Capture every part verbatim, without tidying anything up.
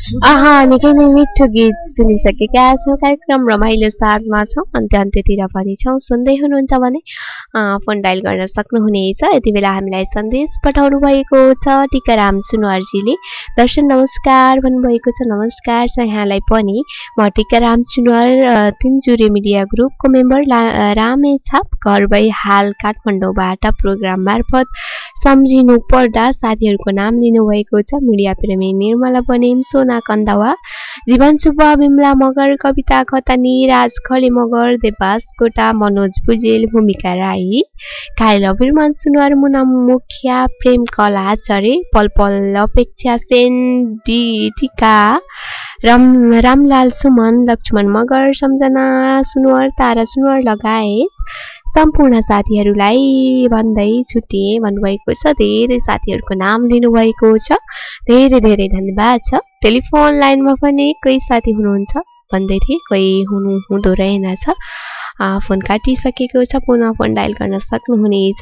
आहा निकै नै मिठो गीत सुनिसकेका छौँ। कार्यक्रम रमाइलो साथमा छौँ, अन्त्य अन्त्यतिर पनि छौँ। सुन्दै हुनुहुन्छ भने फोन डायल गर्न सक्नुहुनेछ। यति बेला हामीलाई सन्देश पठाउनु भएको छ टिकाराम सुनवारजीले। दर्शन नमस्कार भन्नुभएको छ। नमस्कार छ यहाँलाई पनि। म टिकाराम सुनवार तिनजुरे मिडिया ग्रुपको मेम्बर रामेछाप घर भई हाल काठमाडौँबाट प्रोग्राम मार्फत सम्झिनु पर्दा साथीहरूको नाम लिनुभएको छ। मिडिया प्रेमी निर्मला बनेम, सोना कन्दावा, जीवन सुब्बा, बिमला मगर, कविता खतानी, राज खले मगर, देवास कोटा, मनोज भुजेल, भूमिका राई, कायल अभिरमान सुनवार, मुना मुखिया, प्रेम कला आचार्य, पल पल अपेक्षा सेन, डी टिका, राम रामलाल सुमन, लक्ष्मण मगर, सम्झना सुनवार, तारा सुनवार लगायत सम्पूर्ण साथीहरूलाई भन्दै छुटिए भन्नुभएको छ। धेरै साथीहरूको नाम लिनुभएको छ। धेरै धेरै धन्यवाद छ। टेलिफोन लाइनमा पनि कोही साथी हुनुहुन्छ भन्दै थिए, कोही हुनु हुँदो रहेनछ। फोन काटिसकेको छ। पुनः फोन डायल गर्न सक्नुहुनेछ।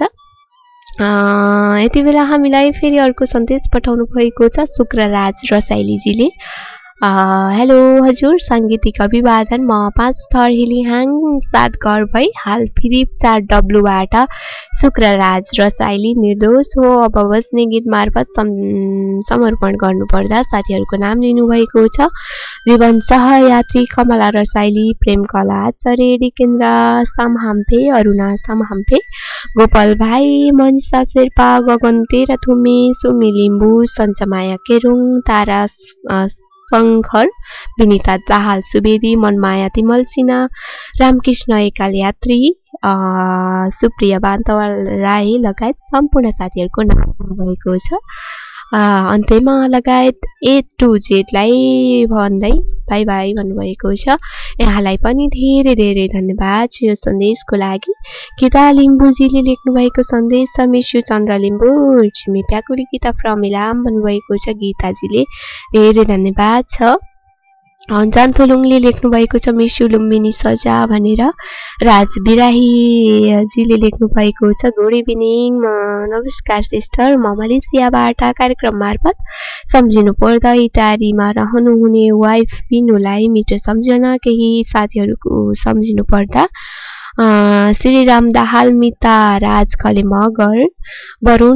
यति बेला हामीलाई फेरि अर्को सन्देश पठाउनु भएको छ शुक्रराज रसाइलीजीले। हेलो हजुर, साङ्गीतिक अभिवादन। म पाँच थर हिलिहाङ सात घर भई हाल फिरिप चार डब्लुबाट शुक्रराज रसाइली निर्दोष हो अब बस्ने गीत मार्फत समर्पण गर्नुपर्दा साथीहरूको नाम लिनुभएको छ। जीवन सहयात्री कमला रसाइली, प्रेम कला आचार्य, डिकेन्द्र सामहाम्फे, अरुणा सामहाम्फे, गोपाल भाइ, मनिषा शेर्पा, गगन तेह्रथुमे, सुमी लिम्बू, सञ्चमाया केरुङ, तारा शङ्कर, विनिता दाहाल सुवेदी, मनमाया तिमल सिन्हा, रामकृष्ण एकाल यात्री, सुप्रिया बान्तवाल राई लगायत सम्पूर्ण साथीहरूको नाम भएको छ। अन्त्यमा लगायत ए टु जेडलाई भन्दै बाई बाई भन्नुभएको छ। यहाँलाई पनि धेरै धेरै धन्यवाद छ यो सन्देशको लागि। गीता लिम्बूजीले लेख्नु भएको सन्देश छ। मिसु चन्द्र लिम्बू, छिमी प्याकुली गीता फ्रम इलाम भन्नुभएको छ गीताजीले। धेरै धन्यवाद छ। जान्थोलुङले लेख्नु भएको छ मिसु लुम्बिनी सजा भनेर। राज बिराहीजीले लेख्नु भएको छ गुड इभिनिङ, नमस्कार सिस्टर, म मलेसियाबाट कार्यक्रम मार्फत सम्झिनु पर्दा इटारीमा रहनुहुने वाइफ बिनुलाई मिठो सम्झना, केही साथीहरूको सम्झिनु पर्दा श्रीराम दाहाल, मिता राज खले मगर, वरुण